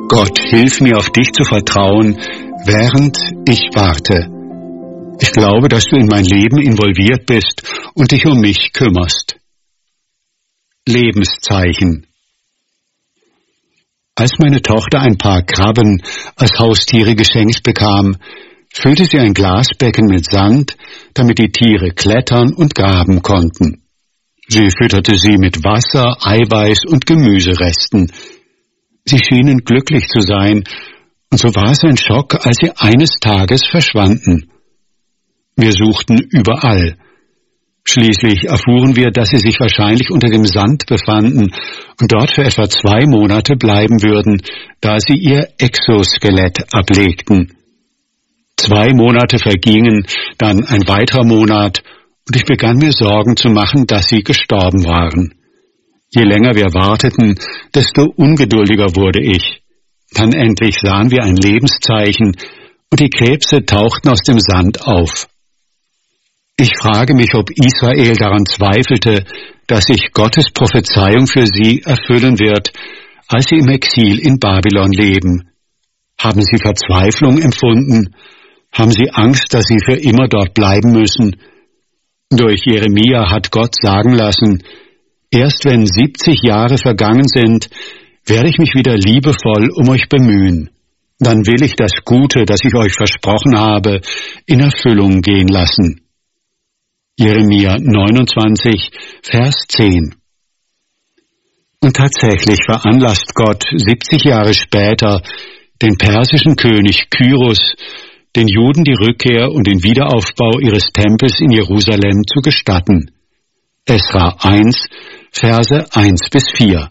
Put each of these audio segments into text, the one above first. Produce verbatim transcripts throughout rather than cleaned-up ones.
Gott, hilf mir, auf dich zu vertrauen, während ich warte. Ich glaube, dass du in mein Leben involviert bist und dich um mich kümmerst. Lebenszeichen. Als meine Tochter ein paar Krabben als Haustiere geschenkt bekam, füllte sie ein Glasbecken mit Sand, damit die Tiere klettern und graben konnten. Sie fütterte sie mit Wasser, Eiweiß und Gemüseresten. Sie schienen glücklich zu sein, und so war es ein Schock, als sie eines Tages verschwanden. Wir suchten überall. Schließlich erfuhren wir, dass sie sich wahrscheinlich unter dem Sand befanden und dort für etwa zwei Monate bleiben würden, da sie ihr Exoskelett ablegten. Zwei Monate vergingen, dann ein weiterer Monat, und ich begann mir Sorgen zu machen, dass sie gestorben waren. Je länger wir warteten, desto ungeduldiger wurde ich. Dann endlich sahen wir ein Lebenszeichen, und die Krebse tauchten aus dem Sand auf. Ich frage mich, ob Israel daran zweifelte, dass sich Gottes Prophezeiung für sie erfüllen wird, als sie im Exil in Babylon leben. Haben sie Verzweiflung empfunden? Haben sie Angst, dass sie für immer dort bleiben müssen? Durch Jeremia hat Gott sagen lassen, erst wenn siebzig Jahre vergangen sind, werde ich mich wieder liebevoll um euch bemühen. Dann will ich das Gute, das ich euch versprochen habe, in Erfüllung gehen lassen. Jeremia neunundzwanzig, Vers zehn. Und tatsächlich veranlasst Gott siebzig Jahre später den persischen König Kyros, den Juden die Rückkehr und den Wiederaufbau ihres Tempels in Jerusalem zu gestatten. Esra eins, Verse eins bis vier.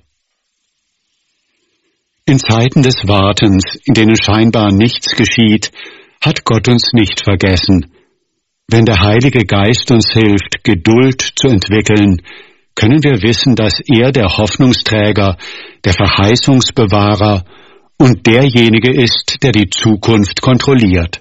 In Zeiten des Wartens, in denen scheinbar nichts geschieht, hat Gott uns nicht vergessen. Wenn der Heilige Geist uns hilft, Geduld zu entwickeln, können wir wissen, dass er der Hoffnungsträger, der Verheißungsbewahrer und derjenige ist, der die Zukunft kontrolliert.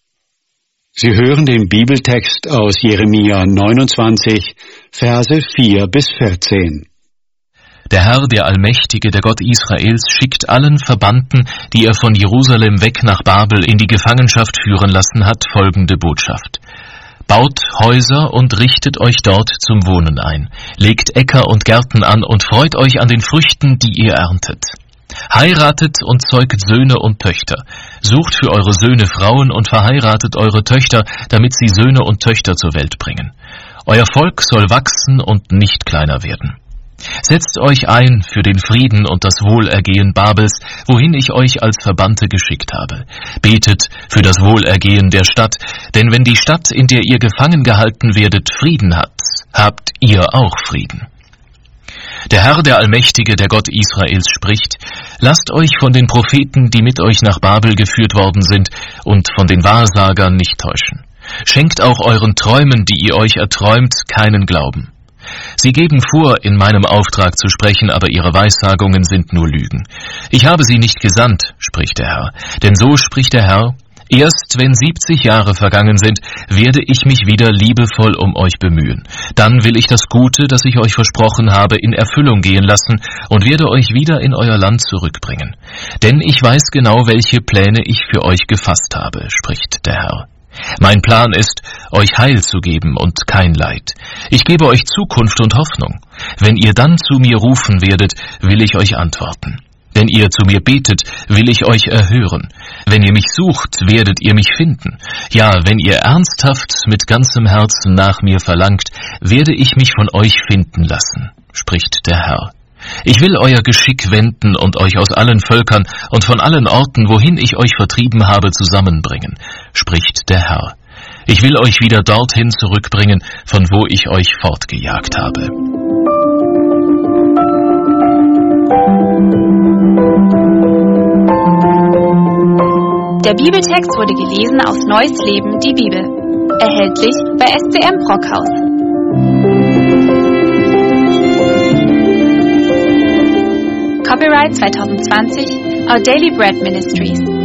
Sie hören den Bibeltext aus Jeremia neunundzwanzig, Verse vier bis vierzehn. Der Herr, der Allmächtige, der Gott Israels, schickt allen Verbannten, die er von Jerusalem weg nach Babel in die Gefangenschaft führen lassen hat, folgende Botschaft. Baut Häuser und richtet euch dort zum Wohnen ein. Legt Äcker und Gärten an und freut euch an den Früchten, die ihr erntet. Heiratet und zeugt Söhne und Töchter. Sucht für eure Söhne Frauen und verheiratet eure Töchter, damit sie Söhne und Töchter zur Welt bringen. Euer Volk soll wachsen und nicht kleiner werden. Setzt euch ein für den Frieden und das Wohlergehen Babels, wohin ich euch als Verbannte geschickt habe. Betet für das Wohlergehen der Stadt, denn wenn die Stadt, in der ihr gefangen gehalten werdet, Frieden hat, habt ihr auch Frieden. Der Herr, der Allmächtige, der Gott Israels, spricht, lasst euch von den Propheten, die mit euch nach Babel geführt worden sind, und von den Wahrsagern nicht täuschen. Schenkt auch euren Träumen, die ihr euch erträumt, keinen Glauben. Sie geben vor, in meinem Auftrag zu sprechen, aber ihre Weissagungen sind nur Lügen. Ich habe sie nicht gesandt, spricht der Herr, denn so spricht der Herr, erst wenn siebzig Jahre vergangen sind, werde ich mich wieder liebevoll um euch bemühen. Dann will ich das Gute, das ich euch versprochen habe, in Erfüllung gehen lassen und werde euch wieder in euer Land zurückbringen. Denn ich weiß genau, welche Pläne ich für euch gefasst habe, spricht der Herr. Mein Plan ist, euch Heil zu geben und kein Leid. Ich gebe euch Zukunft und Hoffnung. Wenn ihr dann zu mir rufen werdet, will ich euch antworten. Wenn ihr zu mir betet, will ich euch erhören. Wenn ihr mich sucht, werdet ihr mich finden. Ja, wenn ihr ernsthaft mit ganzem Herzen nach mir verlangt, werde ich mich von euch finden lassen, spricht der Herr. Ich will euer Geschick wenden und euch aus allen Völkern und von allen Orten, wohin ich euch vertrieben habe, zusammenbringen, spricht der Herr. Ich will euch wieder dorthin zurückbringen, von wo ich euch fortgejagt habe. Der Bibeltext wurde gelesen aus Neues Leben, die Bibel. Erhältlich bei S B M Brockhaus. Copyright zwanzig zwanzig, Our Daily Bread Ministries.